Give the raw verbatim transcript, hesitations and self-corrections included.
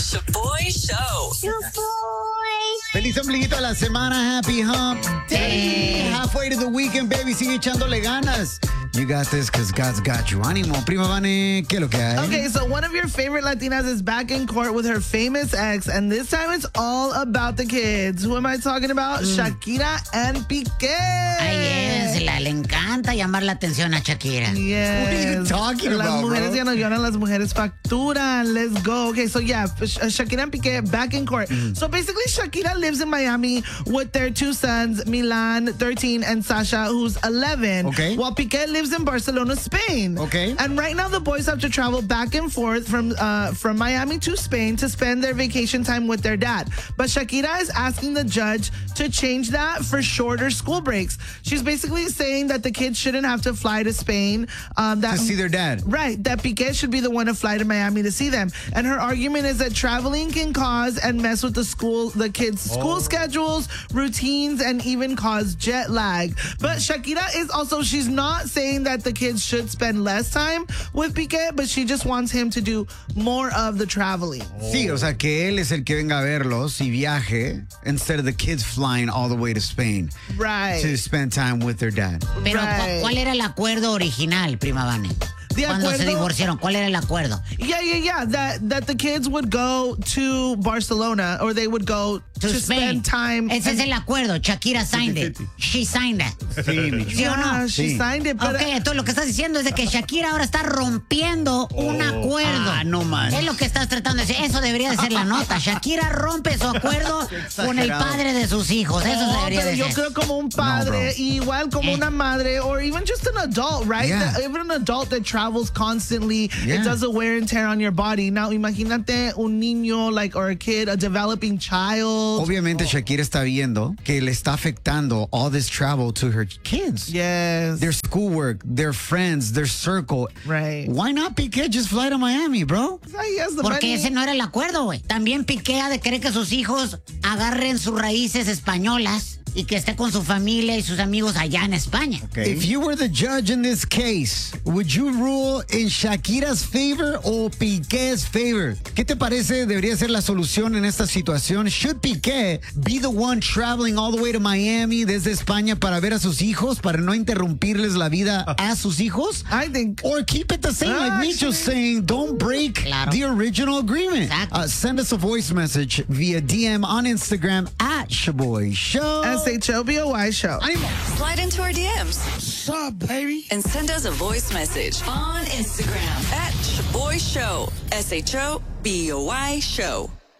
Shaboy Show. Feliz ombliguito de la semana. Happy hump day. Halfway to the weekend, baby. Sigue echándole ganas. You got this because God's got you. Ánimo, prima Vane. ¿Qué lo que hay? Okay, so one of your favorite Latinas is back in court with her famous ex, and this time it's all about the kids. Who am I talking about? Mm. Shakira and Piqué. Ay, es, la, le encanta llamar la atención a Shakira. Yes. What are you talking las about, mujeres bro? ya no lloran, las mujeres facturan. Let's go. Okay, so yeah, Shakira and Piqué back in court. Mm. So basically, Shakira lives in Miami with their two sons, Milan, thirteen, and Sasha, who's eleven. Okay. While Piqué lives in Barcelona, Spain. Okay. And right now, the boys have to travel back and forth from uh, from Miami to Spain to spend their vacation time with their dad. But Shakira is asking the judge to change that for shorter school breaks. She's basically saying that the kids shouldn't have to fly to Spain. Um, that, to see their dad. Right. That Piqué should be the one to fly to Miami to see them. And her argument is that traveling can cause and mess with the school, the kids' school Oh. schedules, routines, and even cause jet lag. But Shakira is also, she's not saying that the kids should spend less time with Piqué, but she just wants him to do more of the traveling. Sí, o sea, que él es el que venga a verlos y viaje instead of the kids flying all the way to Spain Right. to spend time with their dad. Pero, Right. ¿cuál era el acuerdo original, prima Vane? De Cuando se acuerdo- divorciaron, ¿cuál era el acuerdo? Yeah, yeah, yeah. That that the kids would go to Barcelona, or they would go to, To Spain. spend time. Ese es el acuerdo. Shakira signed it. She signed it. Sí, mi ¿Sí o Yeah, no? she Sí. signed it, but Ok, entonces lo que estás diciendo es de que Shakira ahora está rompiendo un acuerdo. Ah, no man. Es lo que estás tratando de decir. Eso debería de ser la nota. Shakira rompe su acuerdo con el padre de sus hijos. Eso No, debería pero de yo ser. creo como un padre, No, igual como Eh. una madre, or even just an adult, right? Yeah. That- even an adult that travels constantly, Yeah. it does a wear and tear on your body. Now, imagínate un niño, like, or a kid, a developing child. Obviamente Shakira está viendo que le está afectando all this travel to her kids. Yes. Their schoolwork, their friends, their circle. Right. Why not Piqué just fly to Miami, bro? He has the Porque money. ese no era el acuerdo, güey. También Piqué ha de querer que sus hijos agarren sus raíces españolas y que esté con su familia y sus amigos allá en España. If you were the judge in this case, would you rule in Shakira's favor o Piqué's favor? ¿Qué te parece debería ser la solución en esta situación? Should Piqué be the one traveling all the way to Miami desde España para ver a sus hijos, para no interrumpirles la vida a sus hijos? I think. Or keep it the same, like Ah, Micho's actually- saying, don't break Claro. the original agreement. Exacto. Uh, send us a voice message via D M on Instagram at Shaboy Show. S H O B O Y show. Slide into our D Ms What's up, baby? and send us a voice message on Instagram at Shaboy Show. S H O B O Y Show.